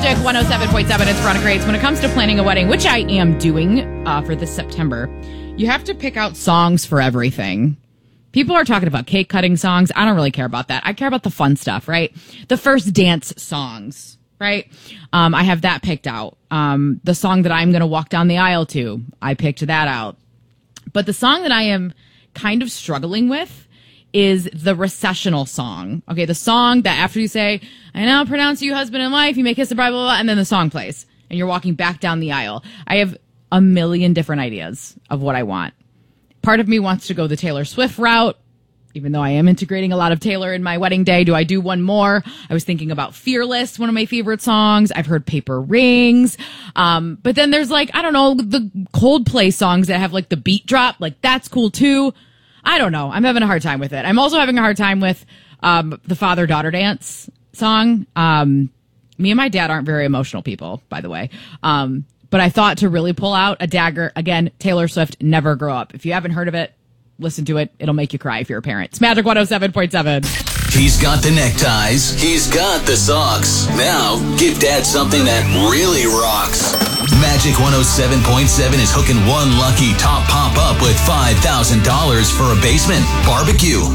Magic 107.7. It's Veronica Grace. When it comes to planning a wedding, which I am doing for this September, you have to pick out songs for everything. People are talking about cake cutting songs. I don't really care about that. I care about the fun stuff, right? The first dance songs, right? I have that picked out. The song that I'm going to walk down the aisle to, I picked that out. But the song that I am kind of struggling with is the recessional song. Okay, the song that after you say, I now pronounce you husband and wife, you may kiss the bride, blah, blah, blah, and then the song plays, and you're walking back down the aisle. I have a million different ideas of what I want. Part of me wants to go the Taylor Swift route, even though I am integrating a lot of Taylor in my wedding day. Do I do one more? I was thinking about Fearless, one of my favorite songs. I've heard Paper Rings. But then there's like, I don't know, the Coldplay songs that have like the beat drop. Like that's cool too. I don't know. I'm having a hard time with it. I'm also having a hard time with the father-daughter dance song. Me and my dad aren't very emotional people, by the way. But I thought to really pull out a dagger, again, Taylor Swift, Never Grow Up. If you haven't heard of it, listen to it. It'll make you cry if you're a parent. It's Magic 107.7. He's got the neckties. He's got the socks. Now, give Dad something that really rocks. Magic 107.7 is hooking one lucky top pop-up with $5,000 for a basement barbecue.